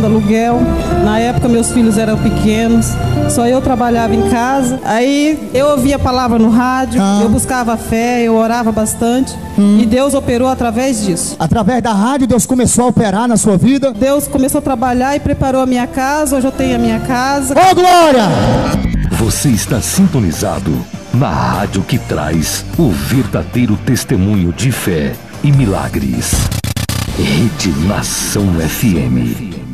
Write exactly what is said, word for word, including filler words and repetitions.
aluguel. Na época meus filhos eram pequenos, só eu trabalhava em casa. Aí eu ouvia a palavra no rádio, ah. eu buscava fé, eu orava bastante hum. e Deus operou através disso. Através da rádio Deus começou a operar na sua vida? Deus começou a trabalhar e preparou a minha casa. Hoje eu tenho a minha casa. Ô, glória! Você está sintonizado na rádio que traz o verdadeiro testemunho de fé e milagres. Rede Nação F M.